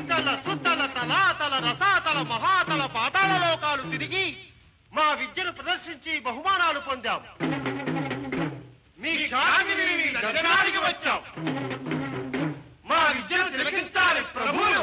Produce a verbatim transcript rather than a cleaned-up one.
ఇతల సుతల తలాతల రసాతల మహాతల పాతాళ లోకాలు తిరిగి మా విద్యను ప్రదర్శించి బహుమానాలు పొందాం. మీ ఖ్యాతిని గగనానికి వచ్చాం.